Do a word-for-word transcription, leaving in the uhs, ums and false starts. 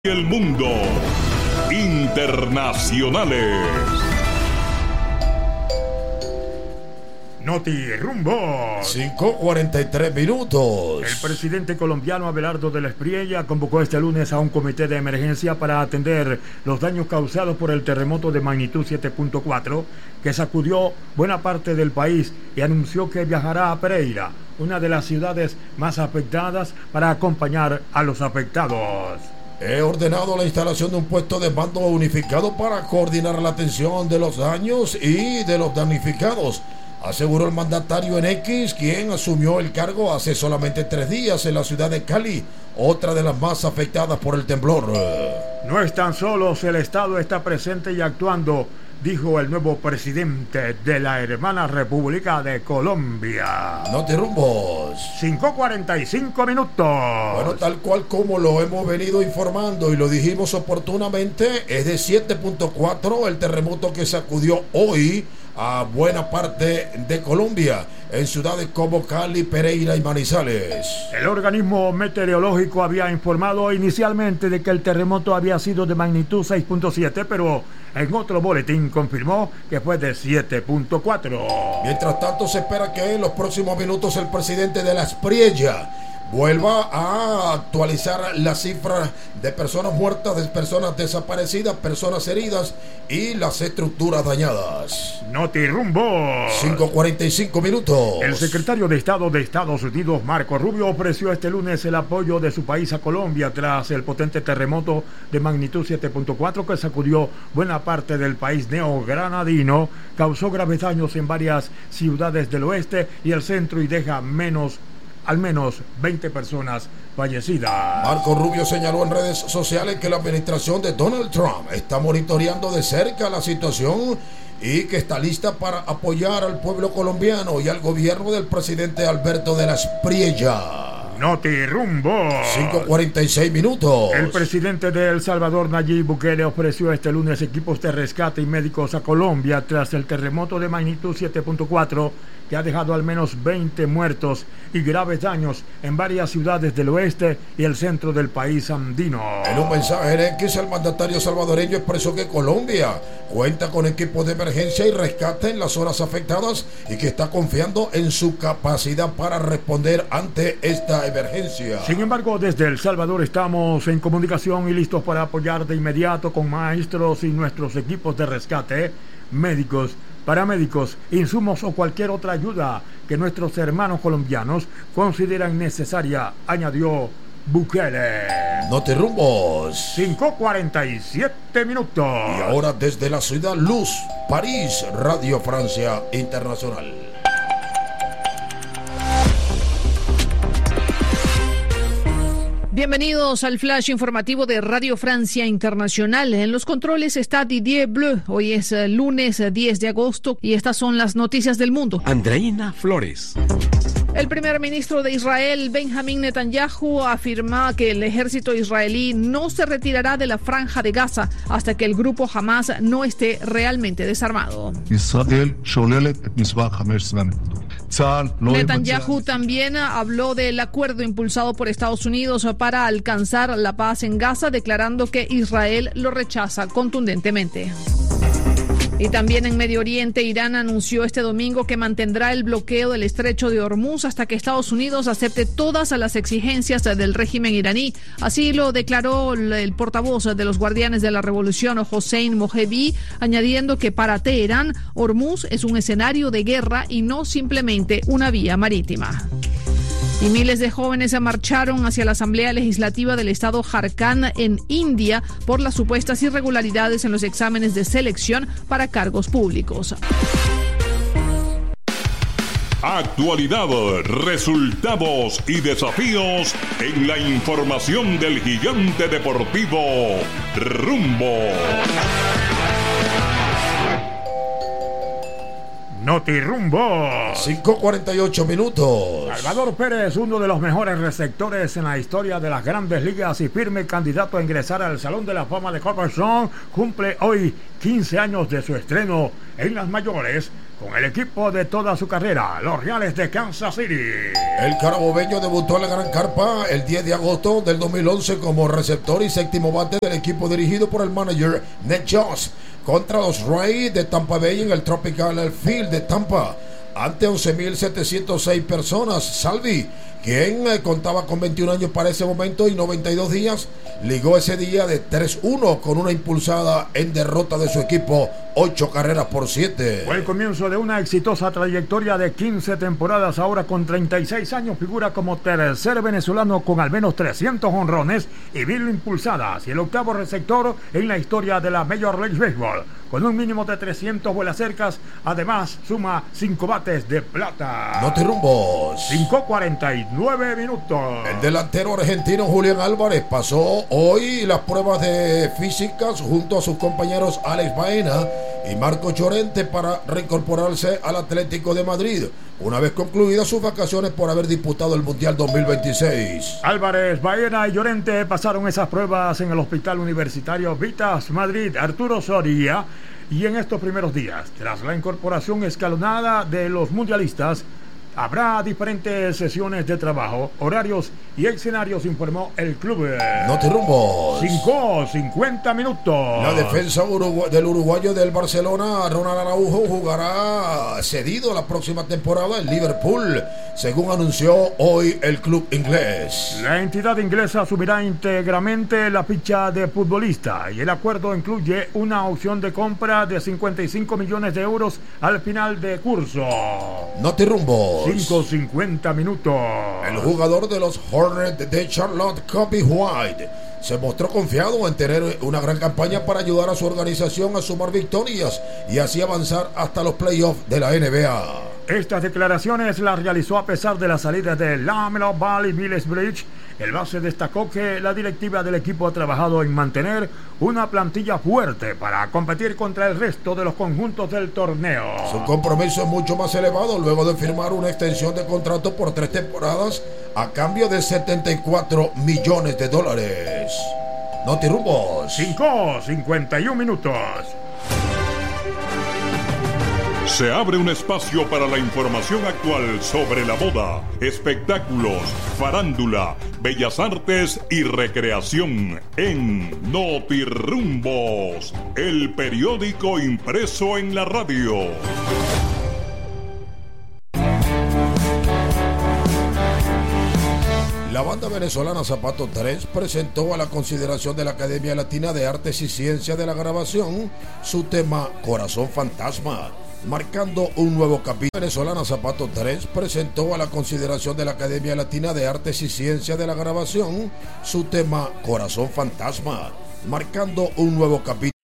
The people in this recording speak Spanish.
El mundo internacionales. Noti rumbo. cinco cuarenta y tres minutos. El presidente colombiano Abelardo de la Espriella convocó este lunes a un comité de emergencia para atender los daños causados por el terremoto de magnitud siete punto cuatro que sacudió buena parte del país y anunció que viajará a Pereira, una de las ciudades más afectadas, para acompañar a los afectados. He ordenado la instalación de un puesto de mando unificado para coordinar la atención de los daños y de los damnificados, aseguró el mandatario en X, quien asumió el cargo hace solamente tres días en la ciudad de Cali, otra de las más afectadas por el temblor. No están solos, el Estado está presente y actuando, dijo el nuevo presidente de la hermana República de Colombia. Noti rumbos. cinco cuarenta y cinco minutos. Bueno, tal cual como lo hemos venido informando y lo dijimos oportunamente, es de siete punto cuatro el terremoto que sacudió hoy a buena parte de Colombia, en ciudades como Cali, Pereira y Manizales. El organismo meteorológico había informado inicialmente de que el terremoto había sido de magnitud seis punto siete, pero en otro boletín confirmó que fue de siete punto cuatro. Mientras tanto, se espera que en los próximos minutos el presidente de la Espriella vuelva a actualizar las cifras de personas muertas, de personas desaparecidas, personas heridas y las estructuras dañadas. Noti rumbo. cinco cuarenta y cinco minutos. El secretario de Estado de Estados Unidos, Marco Rubio, ofreció este lunes el apoyo de su país a Colombia tras el potente terremoto de magnitud siete punto cuatro que sacudió buena parte del país neogranadino, causó graves daños en varias ciudades del oeste y el centro y deja menos al menos veinte personas fallecidas. Marco Rubio señaló en redes sociales que la administración de Donald Trump está monitoreando de cerca la situación y que está lista para apoyar al pueblo colombiano y al gobierno del presidente Alberto de la Espriella. Noti rumbo. cinco cuarenta y seis minutos. El presidente de El Salvador, Nayib Bukele, ofreció este lunes equipos de rescate y médicos a Colombia tras el terremoto de magnitud siete punto cuatro que ha dejado al menos veinte muertos y graves daños en varias ciudades del oeste y el centro del país andino. En un mensaje en X, el mandatario salvadoreño expresó que Colombia cuenta con equipos de emergencia y rescate en las zonas afectadas y que está confiando en su capacidad para responder ante esta emergencia. Sin embargo, desde El Salvador estamos en comunicación y listos para apoyar de inmediato con maestros y nuestros equipos de rescate, médicos, paramédicos, insumos o cualquier otra ayuda que nuestros hermanos colombianos consideran necesaria, añadió Bukele. Noti rumbos. cinco cuarenta y siete minutos. Y ahora desde la ciudad Luz, París, Radio Francia Internacional. Bienvenidos al flash informativo de Radio Francia Internacional. En los controles está Didier Bleu. Hoy es lunes diez de agosto y estas son las noticias del mundo. Andreina Flores. El primer ministro de Israel, Benjamín Netanyahu, afirma que el ejército israelí no se retirará de la franja de Gaza hasta que el grupo Hamas no esté realmente desarmado. Netanyahu también habló del acuerdo impulsado por Estados Unidos para alcanzar la paz en Gaza, declarando que Israel lo rechaza contundentemente. Y también en Medio Oriente, Irán anunció este domingo que mantendrá el bloqueo del estrecho de Hormuz hasta que Estados Unidos acepte todas las exigencias del régimen iraní. Así lo declaró el portavoz de los Guardianes de la Revolución, Hossein Mojebi, añadiendo que para Teherán, Hormuz es un escenario de guerra y no simplemente una vía marítima. Y miles de jóvenes marcharon hacia la Asamblea Legislativa del estado Jharkhand en India por las supuestas irregularidades en los exámenes de selección para cargos públicos. Actualidad, resultados y desafíos en la información del gigante deportivo Rumbo. Noti rumbo. cinco cuarenta y ocho minutos. Salvador Pérez, uno de los mejores receptores en la historia de las grandes ligas y firme candidato a ingresar al Salón de la Fama de Copperstone, cumple hoy quince años de su estreno en las mayores con el equipo de toda su carrera, los Reales de Kansas City. El carabobeño debutó en la Gran Carpa el diez de agosto del dos mil once como receptor y séptimo bate del equipo dirigido por el manager Ned Jones contra los Rays de Tampa Bay en el Tropical Field de Tampa ante once mil setecientas seis personas. Salvi, quien eh, contaba con veintiún años para ese momento y noventa y dos días, ligó ese día de tres uno con una impulsada en derrota de su equipo, ocho carreras por siete. Fue el comienzo de una exitosa trayectoria de quince temporadas. Ahora con treinta y seis años figura como tercer venezolano con al menos trescientos honrones y mil impulsadas y el octavo receptor en la historia de la Major League Baseball. Con un mínimo de trescientos vuelas cercas, además suma cinco bates de plata. Notirumbos. cinco cuarenta y nueve minutos. El delantero argentino Julián Álvarez pasó hoy las pruebas de físicas junto a sus compañeros Alex Baena y Marco Llorente para reincorporarse al Atlético de Madrid, una vez concluidas sus vacaciones por haber disputado el Mundial dos mil veintiséis. Álvarez, Baena y Llorente pasaron esas pruebas en el Hospital Universitario Vitas Madrid Arturo Soria, y en estos primeros días, tras la incorporación escalonada de los mundialistas, habrá diferentes sesiones de trabajo, horarios y escenarios, informó el club. Notirumbos. cinco cincuenta minutos. La defensa urugu del uruguayo del Barcelona, Ronald Araujo, jugará cedido la próxima temporada en Liverpool, según anunció hoy el club inglés. La entidad inglesa asumirá íntegramente la ficha de futbolista y el acuerdo incluye una opción de compra de cincuenta y cinco millones de euros al final de curso. Notirumbos. cinco cincuenta minutos. El jugador de los Hornets de Charlotte, Kobe White, se mostró confiado en tener una gran campaña para ayudar a su organización a sumar victorias y así avanzar hasta los playoffs de la N B A. Estas declaraciones las realizó a pesar de la salida de LaMelo Ball y Miles Bridges. El base destacó que la directiva del equipo ha trabajado en mantener una plantilla fuerte para competir contra el resto de los conjuntos del torneo. Su compromiso es mucho más elevado luego de firmar una extensión de contrato por tres temporadas a cambio de setenta y cuatro millones de dólares. Notirumbos. cinco cincuenta y uno minutos. Se abre un espacio para la información actual sobre la moda, espectáculos, farándula, bellas artes y recreación en Notirumbos, el periódico impreso en la radio. La banda venezolana Zapato tres presentó a la consideración de la Academia Latina de Artes y Ciencias de la Grabación su tema Corazón Fantasma, marcando un nuevo capítulo. Venezolana Zapato tres presentó a la consideración de la Academia Latina de Artes y Ciencias de la Grabación su tema Corazón Fantasma, marcando un nuevo capítulo.